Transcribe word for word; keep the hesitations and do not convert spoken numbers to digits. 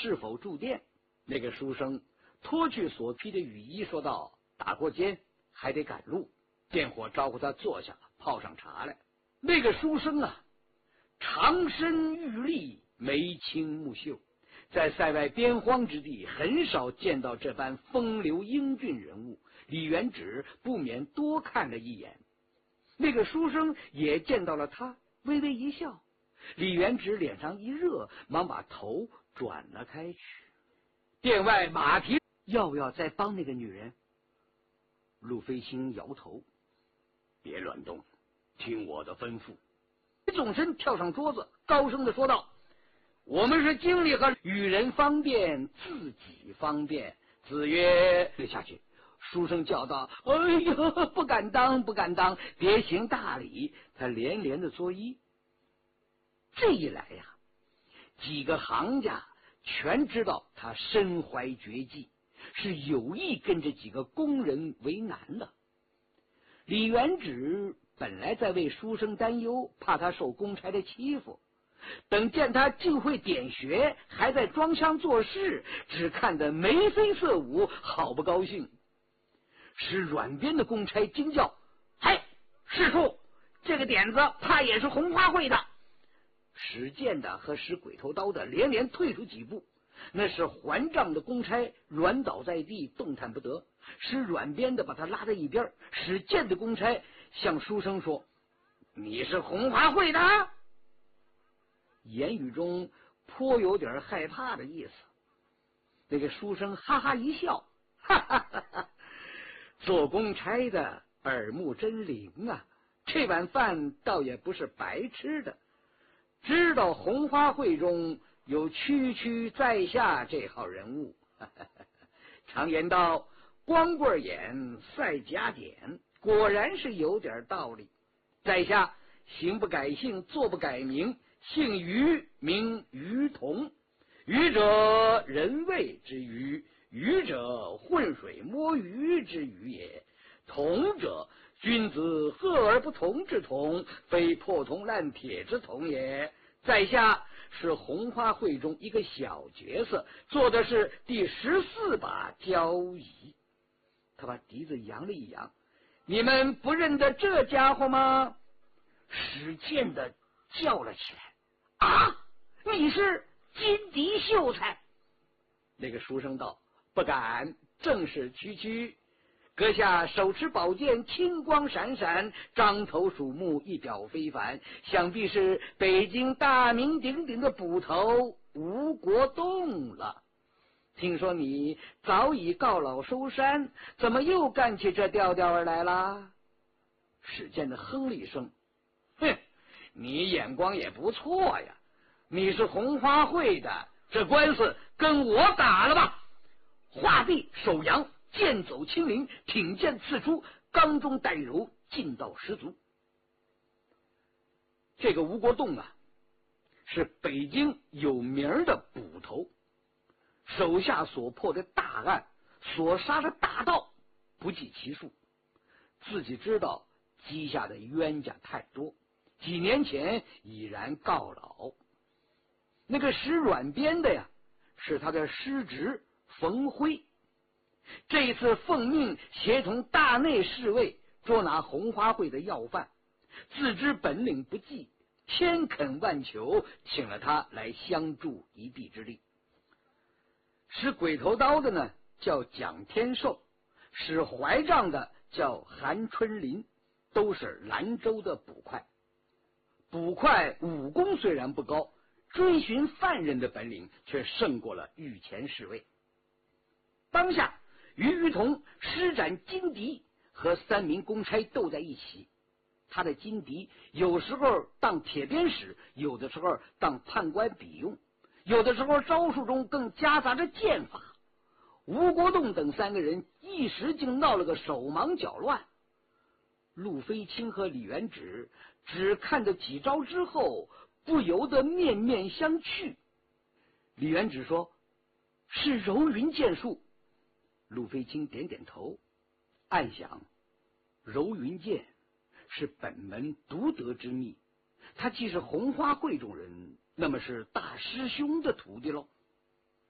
是否住店。那个书生脱去所披的雨衣，说道：“打过街，还得赶路。”店伙招呼他坐下，泡上茶来。那个书生啊，长身玉立，眉清目秀，在塞外边荒之地，很少见到这般风流英俊人物。李元直不免多看了一眼。那个书生也见到了他，微微一笑。李元直脸上一热，忙把头转了开去。店外马蹄要不要再帮那个女人？陆飞卿摇头：“别乱动，听我的吩咐。”纵身跳上桌子，高声的说道：“我们是经理和与人方便，自己方便。子曰，下去。”书生叫道：“哎呀，不敢当，不敢当，别行大礼。”他连连的作揖。这一来呀，几个行家全知道他身怀绝技，是有意跟这几个工人为难的。李元直本来在为书生担忧，怕他受公差的欺负，等见他竟会点穴，还在装腔作势，只看得眉飞色舞，好不高兴。使软鞭的公差惊叫：“嘿，师叔，这个点子怕也是红花会的！”使剑的和使鬼头刀的连连退出几步，那是还账的公差软倒在地，动弹不得。使软鞭的把他拉在一边，使剑的公差向书生说：“你是红花会的？”言语中颇有点害怕的意思。那个书生哈哈一笑：“哈哈哈哈，做公差的耳目真灵啊，这碗饭倒也不是白吃的。知道红花会中有区区在下这号人物，哈哈哈，常言道，光棍眼赛甲点，果然是有点道理。在下行不改姓，坐不改名，姓于，名于同。于者人谓之于，鱼者浑水摸鱼之鱼也，同者君子和而不同之同，非破铜烂铁之同也。在下是红花会中一个小角色，做的是第十四把交椅。他把笛子扬了一扬：“你们不认得这家伙吗？”使剑的叫了起来：“啊，你是金笛秀才！”那个书生道：“不敢，正是区区。阁下手持宝剑，青光闪闪，獐头鼠目，一表非凡，想必是北京大名鼎鼎的捕头吴国栋了。听说你早已告老收山，怎么又干起这调调而来啦？”史剑的哼了一声：“哼，你眼光也不错呀！你是红花会的，这官司跟我打了吧！”画地手扬，剑走轻灵，挺剑刺出，刚中带柔，劲道十足。这个吴国栋啊，是北京有名的捕头，手下所破的大案，所杀的大盗不计其数，自己知道积下的冤家太多，几年前已然告老。那个使软鞭的呀，是他的师侄冯辉，这一次奉命协同大内侍卫捉拿红花会的要犯，自知本领不济，千恳万求，请了他来相助一臂之力。使鬼头刀的呢叫蒋天寿，使怀杖的叫韩春林，都是兰州的捕快。捕快武功虽然不高，追寻犯人的本领却胜过了御前侍卫。当下于于同施展金笛，和三名公差斗在一起。他的金笛有时候当铁鞭使，有的时候当判官笔用，有的时候招数中更夹杂着剑法。吴国栋等三个人一时竟闹了个手忙脚乱。陆飞卿和李元直只看得几招之后，不由得面面相觑。李元直说：“是柔云剑术。”陆飞卿点点头，暗想：柔云剑是本门独得之秘，他既是红花会中人，那么是大师兄的徒弟喽。